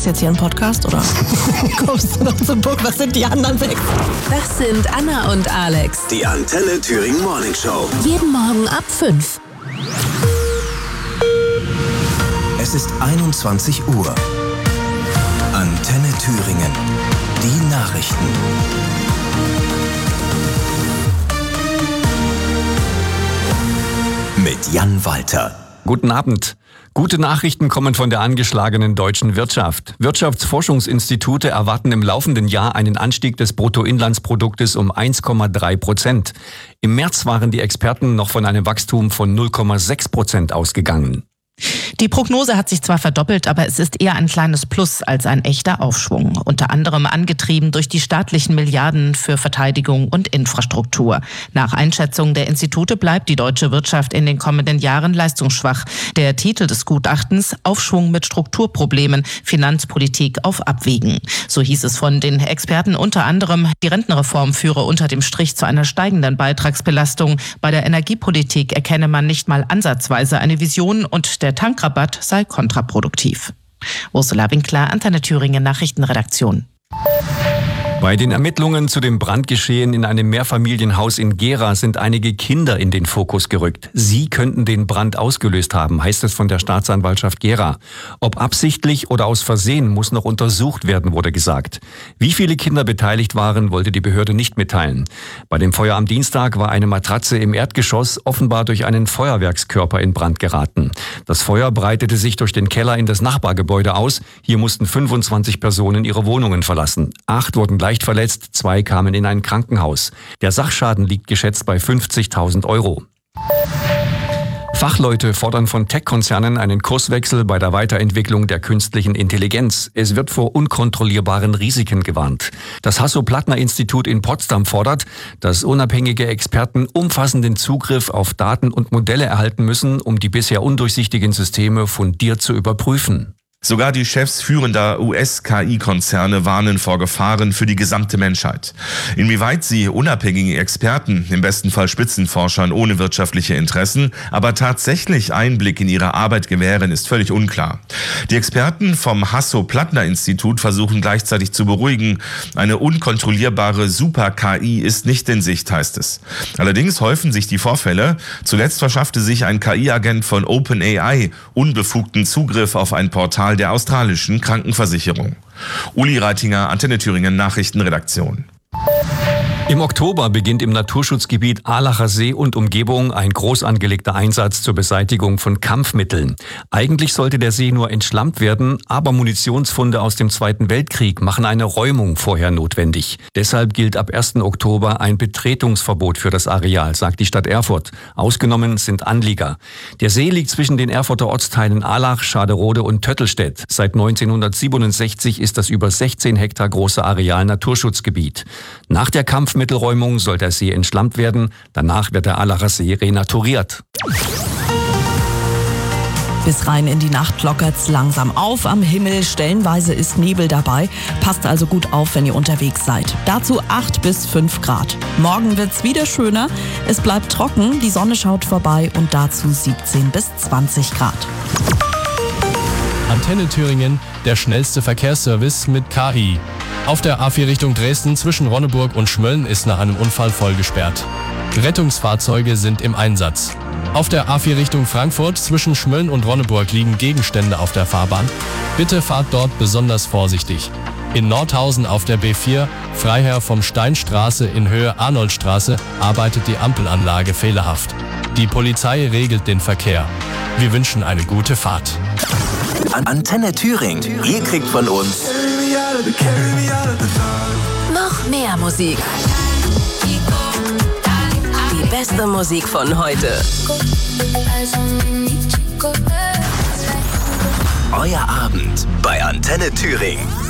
Machst du jetzt hier einen Podcast oder kommst du noch zum Punkt? Was sind die anderen 6? Das sind Anna und Alex. Die Antenne Thüringen Morning Show. Jeden Morgen ab 5. Es ist 21 Uhr. Antenne Thüringen. Die Nachrichten. Mit Jan Walter. Guten Abend. Gute Nachrichten kommen von der angeschlagenen deutschen Wirtschaft. Wirtschaftsforschungsinstitute erwarten im laufenden Jahr einen Anstieg des Bruttoinlandsproduktes um 1,3%. Im März waren die Experten noch von einem Wachstum von 0,6% ausgegangen. Die Prognose hat sich zwar verdoppelt, aber es ist eher ein kleines Plus als ein echter Aufschwung. Unter anderem angetrieben durch die staatlichen Milliarden für Verteidigung und Infrastruktur. Nach Einschätzung der Institute bleibt die deutsche Wirtschaft in den kommenden Jahren leistungsschwach. Der Titel des Gutachtens: Aufschwung mit Strukturproblemen, Finanzpolitik auf Abwägen. So hieß es von den Experten unter anderem, die Rentenreform führe unter dem Strich zu einer steigenden Beitragsbelastung. Bei der Energiepolitik erkenne man nicht mal ansatzweise eine Vision und der Tankrabatt sei kontraproduktiv. Ursula Winkler, Antenne Thüringen Nachrichtenredaktion. Bei den Ermittlungen zu dem Brandgeschehen in einem Mehrfamilienhaus in Gera sind einige Kinder in den Fokus gerückt. Sie könnten den Brand ausgelöst haben, heißt es von der Staatsanwaltschaft Gera. Ob absichtlich oder aus Versehen, muss noch untersucht werden, wurde gesagt. Wie viele Kinder beteiligt waren, wollte die Behörde nicht mitteilen. Bei dem Feuer am Dienstag war eine Matratze im Erdgeschoss offenbar durch einen Feuerwerkskörper in Brand geraten. Das Feuer breitete sich durch den Keller in das Nachbargebäude aus. Hier mussten 25 Personen ihre Wohnungen verlassen. 8 wurden leicht verletzt, 2 kamen in ein Krankenhaus. Der Sachschaden liegt geschätzt bei 50.000 Euro. Fachleute fordern von Tech-Konzernen einen Kurswechsel bei der Weiterentwicklung der künstlichen Intelligenz. Es wird vor unkontrollierbaren Risiken gewarnt. Das Hasso-Plattner-Institut in Potsdam fordert, dass unabhängige Experten umfassenden Zugriff auf Daten und Modelle erhalten müssen, um die bisher undurchsichtigen Systeme fundiert zu überprüfen. Sogar die Chefs führender US-KI-Konzerne warnen vor Gefahren für die gesamte Menschheit. Inwieweit sie unabhängige Experten, im besten Fall Spitzenforschern ohne wirtschaftliche Interessen, aber tatsächlich Einblick in ihre Arbeit gewähren, ist völlig unklar. Die Experten vom Hasso-Plattner-Institut versuchen gleichzeitig zu beruhigen. Eine unkontrollierbare Super-KI ist nicht in Sicht, heißt es. Allerdings häufen sich die Vorfälle. Zuletzt verschaffte sich ein KI-Agent von OpenAI unbefugten Zugriff auf ein Portal der australischen Krankenversicherung. Uli Reitinger, Antenne Thüringen Nachrichtenredaktion. Im Oktober beginnt im Naturschutzgebiet Aalacher See und Umgebung ein groß angelegter Einsatz zur Beseitigung von Kampfmitteln. Eigentlich sollte der See nur entschlammt werden, aber Munitionsfunde aus dem Zweiten Weltkrieg machen eine Räumung vorher notwendig. Deshalb gilt ab 1. Oktober ein Betretungsverbot für das Areal, sagt die Stadt Erfurt. Ausgenommen sind Anlieger. Der See liegt zwischen den Erfurter Ortsteilen Ahlach, Schaderode und Töttelstedt. Seit 1967 ist das über 16 Hektar große Areal Naturschutzgebiet. Nach der Kampfmittelräumung soll der See entschlammt werden. Danach wird der Aalacher See renaturiert. Bis rein in die Nacht lockert's langsam auf am Himmel. Stellenweise ist Nebel dabei. Passt also gut auf, wenn ihr unterwegs seid. Dazu 8 bis 5 Grad. Morgen wird's wieder schöner. Es bleibt trocken, die Sonne schaut vorbei und dazu 17 bis 20 Grad. Antenne Thüringen, der schnellste Verkehrsservice mit KI. Auf der A4 Richtung Dresden zwischen Ronneburg und Schmölln ist nach einem Unfall voll gesperrt. Rettungsfahrzeuge sind im Einsatz. Auf der A4 Richtung Frankfurt zwischen Schmölln und Ronneburg liegen Gegenstände auf der Fahrbahn. Bitte fahrt dort besonders vorsichtig. In Nordhausen auf der B4, Freiherr vom Steinstraße in Höhe Arnoldstraße, arbeitet die Ampelanlage fehlerhaft. Die Polizei regelt den Verkehr. Wir wünschen eine gute Fahrt. Antenne Thüringen. Ihr kriegt von uns Noch mehr Musik. Die beste Musik von heute. euer Abend bei Antenne Thüringen.